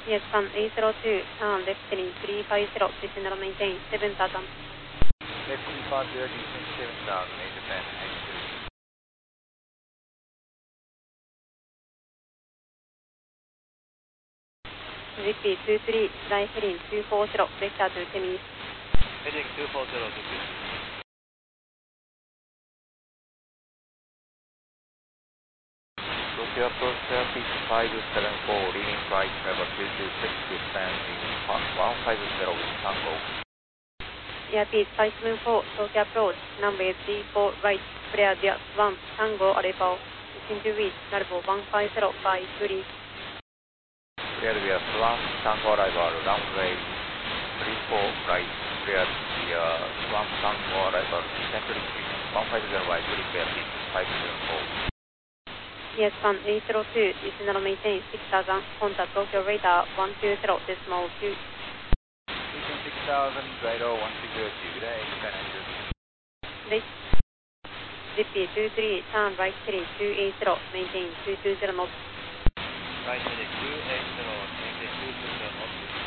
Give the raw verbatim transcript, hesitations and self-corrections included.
Yes, one eight zero two, turn left heading three five zero, descend and maintain seven thousand. Left three five zero, descend seven thousand, eight Japan, eight two. G P two three, right heading two four zero, vector to semi. Heading two four zero, G P. Tokyo approach traffic five seven four, leading flight level two two six, descending one five zero with Tango. Airspeed five seven four, Tokyo approach, runway three four right, clear via one, Tango arrival, descend to reach, level one five zero by three. Clear via one, Tango arrival, runway three four right, clear via one, Tango arrival, descend to reach, one five zero by three, clear speed five seven four. Yes, one eight zero two, descend and maintain six thousand, contact Tokyo radar one two zero, decimal two. Descend six thousand, radar one two zero two, good day, Japan Right. G P two three, turn right heading two eight zero, maintain two two zero knots. Right heading two eight zero, maintain two two zero knots.